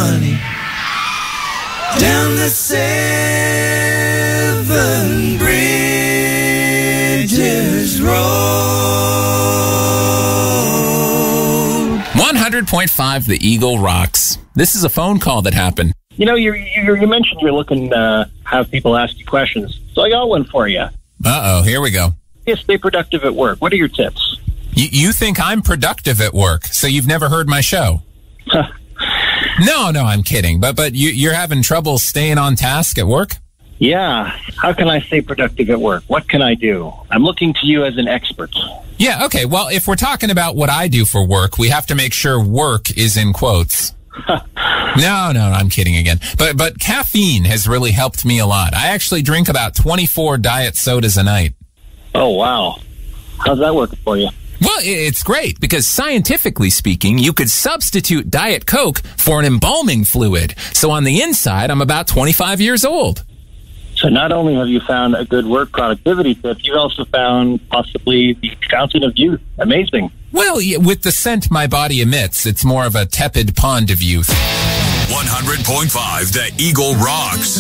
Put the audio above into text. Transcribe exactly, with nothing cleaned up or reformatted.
honey, down the seven bridges road. one hundred point five The Eagle rocks. This is a phone call that happened. You know, you you you mentioned you're looking to uh, have people ask you questions. So I got one for you. Uh-oh, here we go. Yeah, stay productive at work. What are your tips? You, you think I'm productive at work, so you've never heard my show. No, no, I'm kidding. But but you, you're having trouble staying on task at work? Yeah. How can I stay productive at work? What can I do? I'm looking to you as an expert. Yeah, okay. Well, if we're talking about what I do for work, we have to make sure work is in quotes. No, no, I'm kidding again. But but caffeine has really helped me a lot. I actually drink about twenty-four diet sodas a night. Oh, wow. How's that working for you? Well, it's great because scientifically speaking, you could substitute Diet Coke for an embalming fluid. So on the inside, I'm about twenty-five years old. So not only have you found a good work productivity tip, you've also found possibly the fountain of youth. Amazing. Well, with the scent my body emits, it's more of a tepid pond of youth. one hundred point five The Eagle rocks.